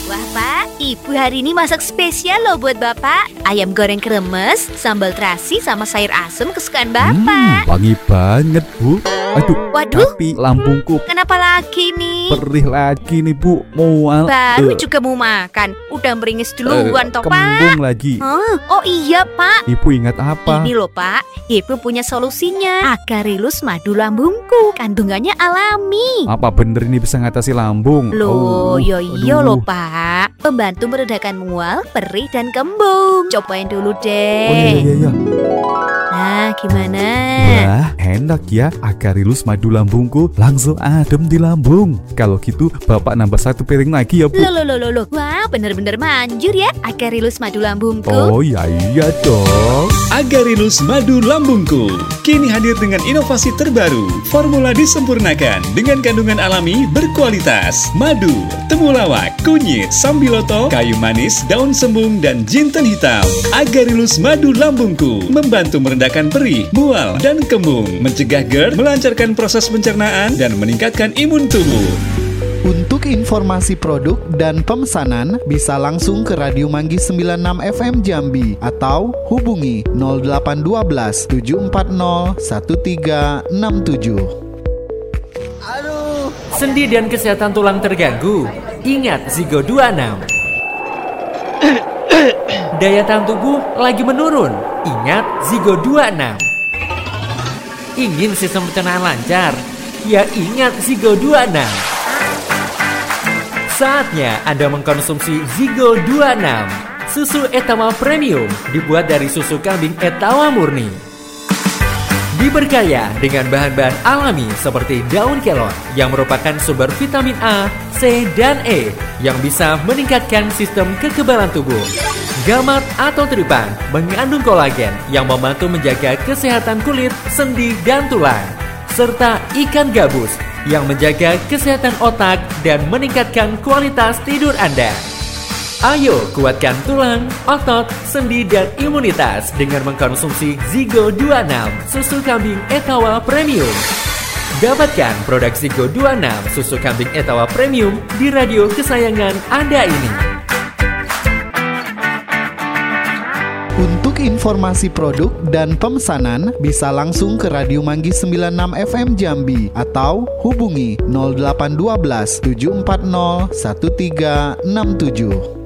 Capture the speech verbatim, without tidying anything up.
Wah Pak, Ibu hari ini masak spesial loh buat Bapak. Ayam goreng kremes, sambal terasi sama sayur asem kesukaan Bapak. Hmm, wangi banget Bu. Aduh, Waduh, tapi lambungku kenapa lagi nih? perih lagi nih Bu. Mual. Baru Eh, juga mau makan, udah meringis duluan eh, toh kembung Pak. lagi. Hah? Oh iya Pak, Ibu ingat apa? ini loh Pak, Ibu punya solusinya. Agarelus madu lambungku, kandungannya alami. Apa bener ini bisa ngatasi lambung? Loh, Oh, yo iya aduh. loh Pak, pembantu meredakan mual, perih dan kembung. Cobain dulu Oh deh. iya iya iya. Nah, gimana? Wah, enak ya. Agarelus madu lambungku langsung adem di lambung. Kalau gitu Bapak nambah satu piring lagi ya Bu. Loh, loh, loh, loh, loh. Wah, bener-bener manjur ya Agarelus madu lambungku. Oh iya iya dong. Agarelus madu lambungku kini hadir dengan inovasi terbaru. Formula disempurnakan dengan kandungan alami berkualitas. Madu, temulawak, kunyit, sambiloto, kayu manis, daun sembung, dan jinten hitam. Agarelus madu lambungku membantu merendahkan perih, mual, dan kembung, mencegah GERD, melancarkan proses pencernaan, dan meningkatkan imun tubuh. Untuk informasi produk dan pemesanan bisa langsung ke Radio Manggis sembilan puluh enam F M Jambi atau hubungi nol delapan satu dua tujuh empat nol satu tiga enam tujuh. Sendi dan kesehatan tulang terganggu? Ingat Zigo dua puluh enam. Daya tahan tubuh lagi menurun? Ingat Zigo dua puluh enam. Ingin sistem pencernaan lancar? Ya ingat Zigo dua puluh enam. Saatnya Anda mengkonsumsi Zigo dua puluh enam. Susu Etawa Premium dibuat dari susu kambing Etawa murni. Diberkaya dengan bahan-bahan alami seperti daun kelor yang merupakan sumber vitamin A, C, dan E yang bisa meningkatkan sistem kekebalan tubuh. Gamat atau tripang mengandung kolagen yang membantu menjaga kesehatan kulit, sendi, dan tulang. Serta ikan gabus yang menjaga kesehatan otak dan meningkatkan kualitas tidur Anda. Ayo kuatkan tulang, otot, sendi, dan imunitas dengan mengkonsumsi Zigo dua puluh enam susu kambing Etawa Premium. Dapatkan produk Zigo dua puluh enam susu kambing Etawa Premium di radio kesayangan Anda ini. Untuk informasi produk dan pemesanan bisa langsung ke Radio Manggis sembilan puluh enam F M Jambi atau hubungi nol delapan satu dua tujuh empat nol satu tiga enam tujuh.